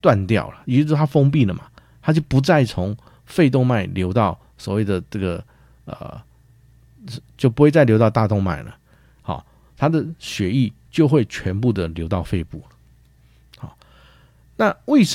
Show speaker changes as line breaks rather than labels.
断掉了，也就是说它封闭了嘛，它就不再从肺动脉流到所谓的这个就不会再流到大动脉了。好，它的血液就会全部的流到肺部了。好，那为什